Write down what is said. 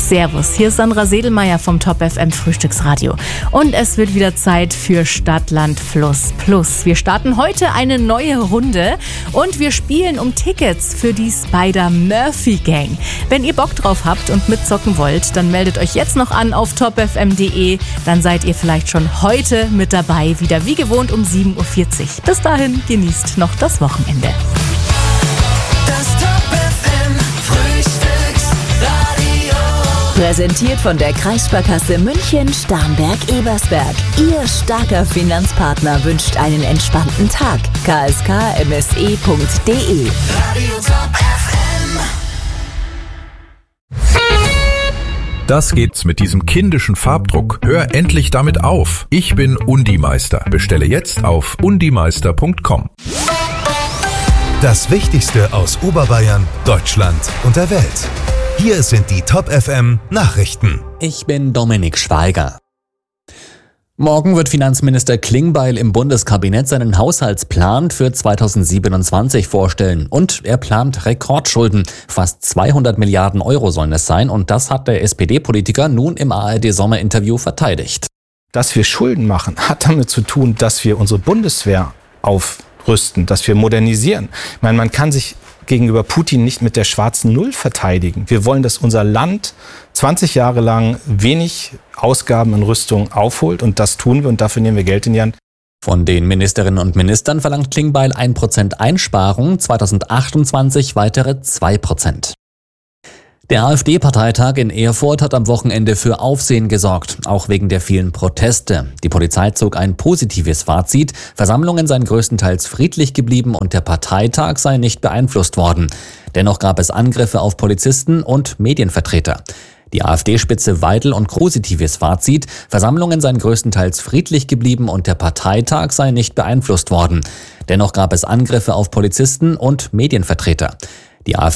Servus, hier ist Sandra Sedelmeier vom Top FM Frühstücksradio. Und es wird wieder Zeit für Stadt, Land, Fluss Plus. Wir starten heute eine neue Runde und wir spielen um Tickets für die Spider-Murphy-Gang. Wenn ihr Bock drauf habt und mitzocken wollt, dann meldet euch jetzt noch an auf topfm.de. Dann seid ihr vielleicht schon heute mit dabei, wieder wie gewohnt um 7.40 Uhr. Bis dahin genießt noch das Wochenende. Präsentiert von der Kreissparkasse München, Starnberg-Ebersberg. Ihr starker Finanzpartner wünscht einen entspannten Tag. kskmse.de. Das geht's mit diesem kindischen Farbdruck. Hör endlich damit auf. Ich bin Undimeister. Bestelle jetzt auf undimeister.com. Das Wichtigste aus Oberbayern, Deutschland und der Welt. Hier sind die Top FM Nachrichten. Ich bin Dominik Schweiger. Morgen wird Finanzminister Klingbeil im Bundeskabinett seinen Haushaltsplan für 2027 vorstellen. Und er plant Rekordschulden. Fast 200 Milliarden Euro sollen es sein. Und das hat der SPD-Politiker nun im ARD-Sommerinterview verteidigt. Dass wir Schulden machen, hat damit zu tun, dass wir unsere Bundeswehr aufrüsten, dass wir modernisieren. Ich meine, man kann sich gegenüber Putin nicht mit der schwarzen Null verteidigen. Wir wollen, dass unser Land 20 Jahre lang wenig Ausgaben in Rüstung aufholt und das tun wir und dafür nehmen wir Geld in die Hand. Von den Ministerinnen und Ministern verlangt Klingbeil 1% Einsparung, 2028 weitere 2%. Der AfD-Parteitag in Erfurt hat am Wochenende für Aufsehen gesorgt, auch wegen der vielen Proteste. Die Polizei zog ein positives Fazit, Versammlungen seien größtenteils friedlich geblieben und der Parteitag sei nicht beeinflusst worden. Dennoch gab es Angriffe auf Polizisten und Medienvertreter. Die AfD-Spitze Weidel und positives Fazit, Versammlungen seien größtenteils friedlich geblieben und der Parteitag sei nicht beeinflusst worden. Dennoch gab es Angriffe auf Polizisten und Medienvertreter. Die AfD